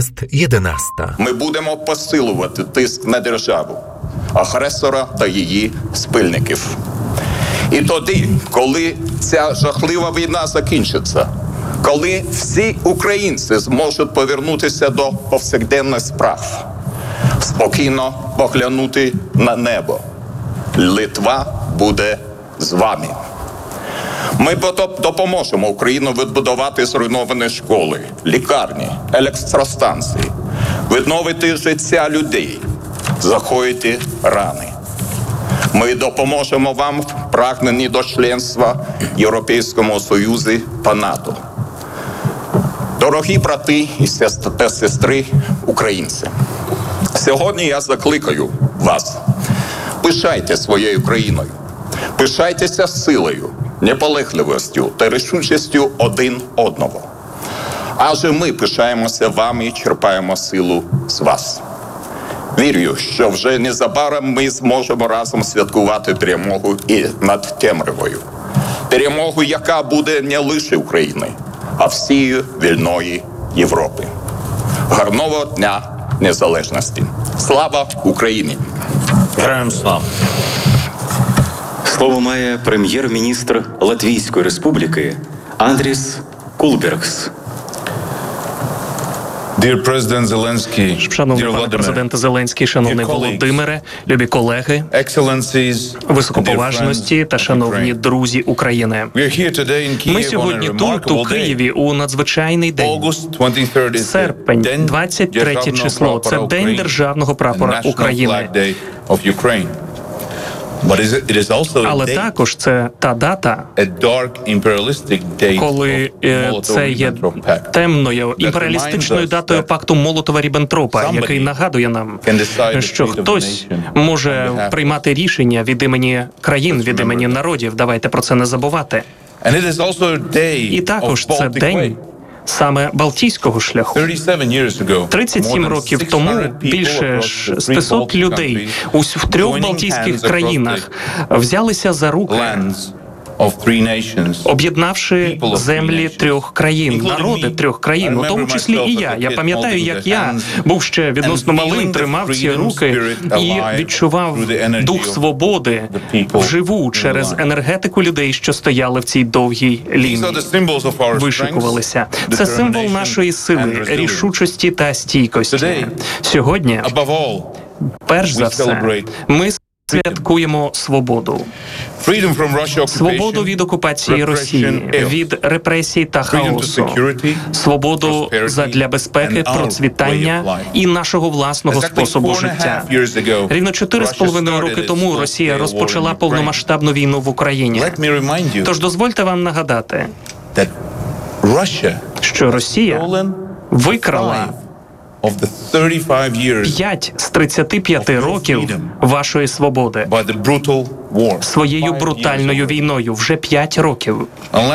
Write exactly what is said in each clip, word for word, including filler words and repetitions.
jest jedenasta. Ми будемо посилювати тиск на державу, агресора та її спільників. І тоді, коли ця жахлива війна закінчиться, коли всі українці зможуть повернутися до повсякденних справ, спокійно поглянути на небо, Литва буде з вами. Ми допоможемо Україні відбудувати зруйновані школи, лікарні, електростанції, відновити життя людей, загоїти рани. Ми допоможемо вам в прагненні до членства в Європейському Союзі та НАТО. Дорогі брати та сестри українці, сьогодні я закликаю вас, пишайте своєю країною, пишайтеся силою, наполегливістю та рішучістю один одного. Адже ми пишаємося вами і черпаємо силу з вас. Вірю, що вже незабаром ми зможемо разом святкувати перемогу і над темрявою. Перемогу, яка буде не лише України, а всієї вільної Європи. Гарного Дня Незалежності. Слава Україні! Героям слава! Слово має прем'єр-міністр Латвійської Республіки Андріс Кулбергс. Dear President Zelensky, Шановний пане президенте Зеленський, шановний Володимире, любі колеги, високоповажності та шановні друзі України. Ми сьогодні тут, у Києві, у надзвичайний день. Серпень, двадцять третє число. Це День Державного прапора України. Але також це та дата, коли це є темною імперіалістичною датою пакту Молотова-Ріббентропа, який нагадує нам, що хтось може приймати рішення від імені країн, від імені народів. Давайте про це не забувати. І також це день саме Балтійського шляху. тридцять сім років тому більше шістсот людей в трьох Балтійських країнах взялися за руки, об'єднавши землі трьох країн, народи трьох країн, у тому числі і я. Я пам'ятаю, як я був ще відносно малим, тримав ці руки і відчував дух свободи вживу через енергетику людей, що стояли в цій довгій лінії, вишикувалися. Це символ нашої сили, рішучості та стійкості. Сьогодні, перш за все, ми святкуємо свободу. Свободу від окупації Росії, від репресій та хаосу. Свободу задля безпеки, процвітання і нашого власного способу життя. Рівно чотири з половиною роки тому Росія розпочала повномасштабну війну в Україні. Тож дозвольте вам нагадати, що Росія викрала п'ять з тридцяти п'яти років вашої свободи своєю брутальною війною. Вже п'ять років.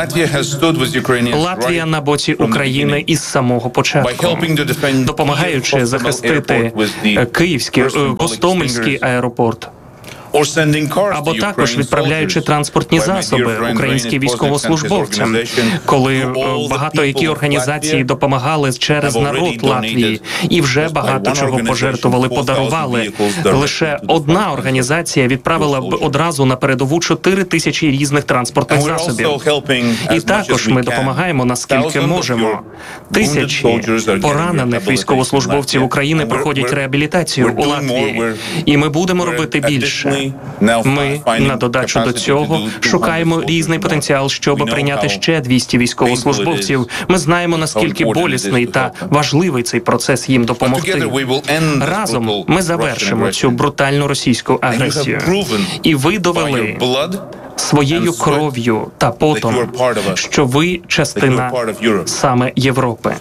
Латвія на боці України із самого початку, допомагаючи захистити Київський, Гостомельський аеропорт. Або також відправляючи транспортні засоби українським військовослужбовцям, коли багато які організації допомагали через народ Латвії і вже багато чого пожертвували, подарували. Лише одна організація відправила б одразу на передову чотири тисячі різних транспортних засобів. І також ми допомагаємо, наскільки можемо. Тисячі поранених військовослужбовців України проходять реабілітацію у Латвії. І ми будемо робити більше. Ми, на додачу до цього, шукаємо різний потенціал, щоб прийняти ще двісті військовослужбовців. Ми знаємо, наскільки болісний та важливий цей процес їм допомогти. Разом ми завершимо цю брутальну російську агресію. І ви довели своєю кров'ю та потом, що ви частина саме Європи.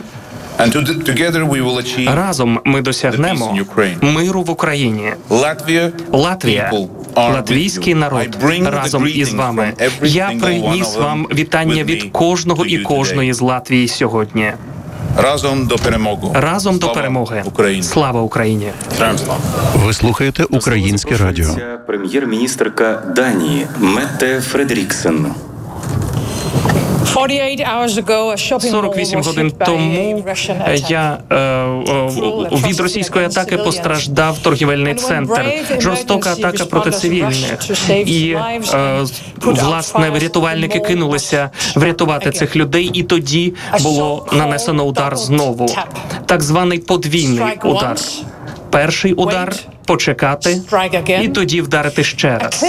Разом ми досягнемо миру в Україні. Латвія, латвійський народ, разом із вами. Я приніс вам вітання від кожного і кожної з Латвії сьогодні. Разом до перемоги. Разом до перемоги. Слава Україні! Ви слухаєте Українське радіо. Прем'єр-міністерка Данії Метте Фредеріксен. сорок вісім годин тому я е, е, від російської атаки постраждав торгівельний центр. Жорстока атака проти цивільних. І, е, власне, рятувальники кинулися врятувати цих людей, і тоді було нанесено удар знову. Так званий подвійний удар. Перший удар – почекати, і тоді вдарити ще раз.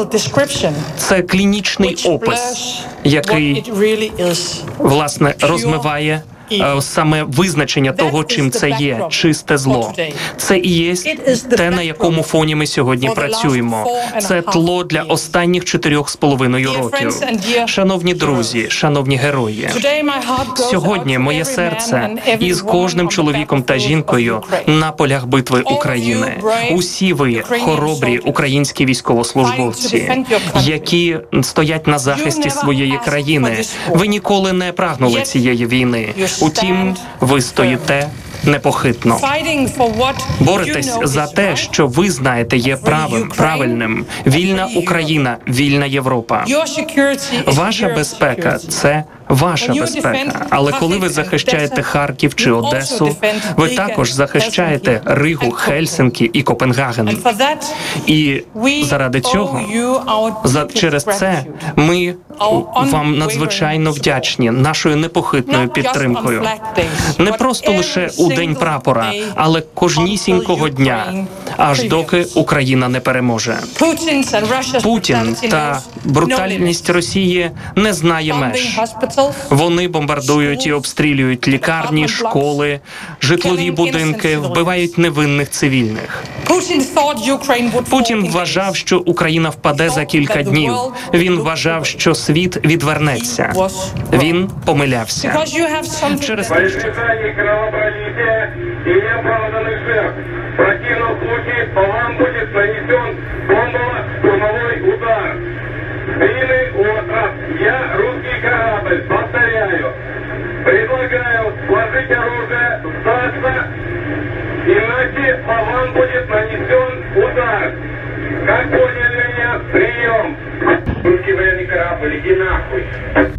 Це клінічний опис, який, власне, розмиває саме визначення того, чим це є – чисте зло. Це і є те, на якому фоні ми сьогодні працюємо. Це тло для останніх чотирьох з половиною років. Шановні друзі, шановні герої, сьогодні моє серце із кожним чоловіком та жінкою на полях битви України. Усі ви хоробрі українські військовослужбовці, які стоять на захисті своєї країни. Ви ніколи не прагнули цієї війни. Утім, ви стоїте непохитно. Боретесь за те, що ви знаєте є правим, правильним. Вільна Україна, вільна Європа. Ваша безпека – це ваша безпека. Але коли ви захищаєте Харків чи Одесу, ви також захищаєте Ригу, Хельсинкі і Копенгаген. І заради цього, за, через це ми вам надзвичайно вдячні нашою непохитною підтримкою. Не просто лише у День прапора, але кожнісінького дня, аж доки Україна не переможе. Путін та брутальність Росії не знає меж. Вони бомбардують і обстрілюють лікарні, школи, житлові будинки, вбивають невинних цивільних. Путін вважав, що Україна впаде за кілька днів. Він вважав, що світ відвернеться. Він помилявся. Через те, що... В противном случае по вам будет нанесен бомбово-штурмовой удар. Длинный остров. Я русский корабль. Повторяю. Предлагаю сложить оружие, сдаться, иначе по вам будет нанесен удар. Как поняли меня? Прием. Русский военный корабль, иди нахуй.